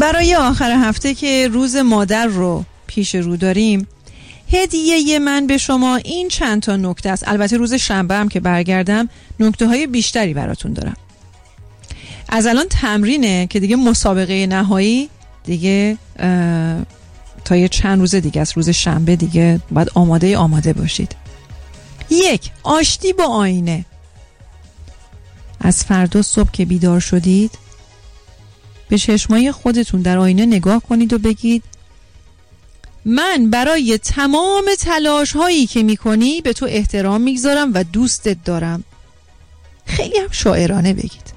برای آخر هفته که روز مادر رو پیش رو داریم، هدیه من به شما این چند تا نکته است. البته روز شنبه هم که برگردم نکته های بیشتری براتون دارم. از الان تمرینه که دیگه مسابقه نهایی دیگه تا یه چند روز دیگه است. روز شنبه دیگه باید آماده باشید. 1. آشتی با آینه. از فردا صبح که بیدار شدید به چشمای خودتون در آینه نگاه کنید و بگید من برای تمام تلاش هایی که میکنی به تو احترام میگذارم و دوستت دارم. خیلی هم شاعرانه بگید.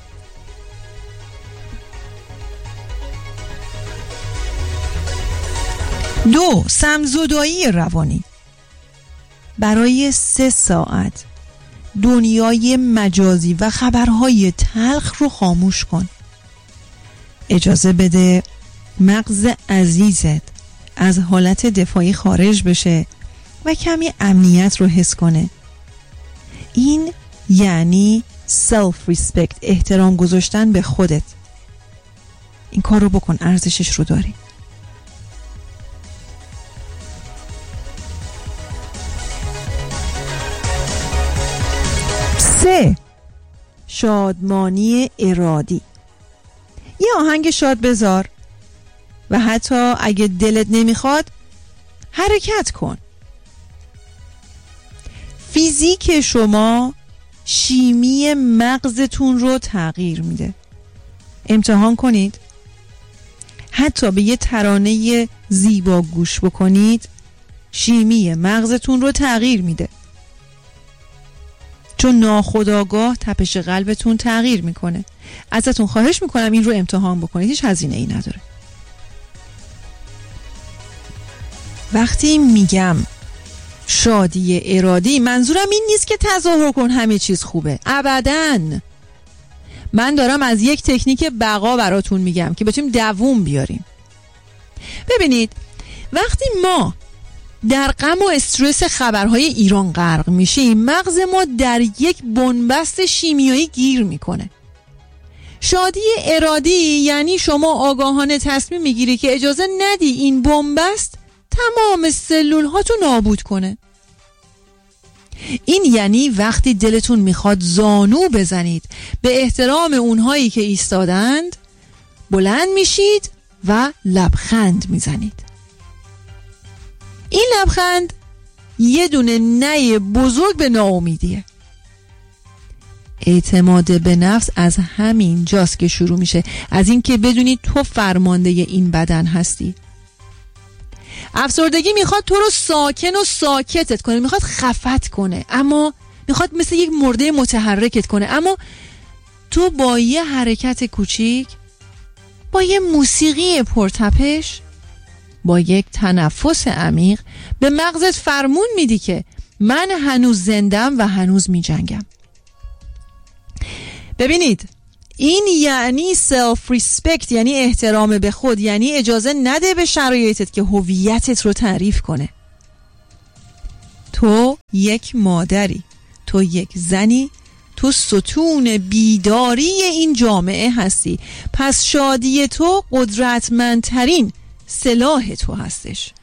2. سمزدایی روانی. برای 3 ساعت دنیای مجازی و خبرهای تلخ رو خاموش کن. اجازه بده مغز عزیزت از حالت دفاعی خارج بشه و کمی امنیت رو حس کنه. این یعنی self respect، احترام گذاشتن به خودت. این کار رو بکن، ارزشش رو داری. 3. شادمانی ارادی. یه آهنگ شاد بذار و حتی اگه دلت نمیخواد حرکت کن. فیزیک شما شیمی مغزتون رو تغییر میده. امتحان کنید. حتی به یه ترانه زیبا گوش بکنید، شیمی مغزتون رو تغییر میده. چون ناخودآگاه تپش قلبتون تغییر میکنه. ازتون خواهش میکنم این رو امتحان بکنید، هیچ هزینه ای نداره. وقتی میگم شادی ارادی منظورم این نیست که تظاهر کن همه چیز خوبه، ابداً. من دارم از یک تکنیک بقا براتون میگم که بتونیم دووم بیاریم. ببینید وقتی ما در غم و استرس خبرهای ایران غرق میشیم، مغز ما در یک بنبست شیمیایی گیر میکنه. شادی ارادی یعنی شما آگاهانه تصمیم میگیری که اجازه ندی این بنبست تمام سلول هاتو نابود کنه. این یعنی وقتی دلتون میخواد زانو بزنید به احترام اونهایی که ایستادند، بلند میشید و لبخند میزنید. این لبخند یه دونه نی بزرگ به ناامیدیه. اعتماد به نفس از همین جاست که شروع میشه، از این که بدونی تو فرمانده این بدن هستی. افسردگی میخواد تو رو ساکن و ساکتت کنه، میخواد خفت کنه، اما میخواد مثل یک مرده متحرکت کنه. اما تو با یه حرکت کوچیک، با یه موسیقی پرتپش، با یک تنفس عمیق به مغزت فرمون میدی که من هنوز زندم و هنوز میجنگم. ببینید این یعنی self respect، یعنی احترام به خود، یعنی اجازه نده به شرایطت که هویتت رو تعریف کنه. تو یک مادری، تو یک زنی، تو ستون بیداری این جامعه هستی. پس شادی تو قدرتمندترین سلاح تو هستش.